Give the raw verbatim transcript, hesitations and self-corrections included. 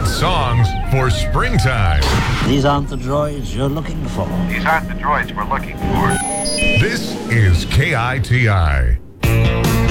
Great songs for springtime. These aren't the droids you're looking for. These aren't the droids we're looking for. This is K I T I.